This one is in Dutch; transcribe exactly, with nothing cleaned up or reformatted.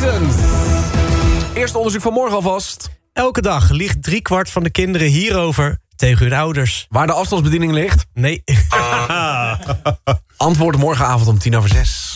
Seasons. Eerste onderzoek van morgen alvast. Elke dag liegt driekwart van de kinderen hierover tegen hun ouders. Waar de afstandsbediening ligt? Nee. Antwoord morgenavond om tien over zes.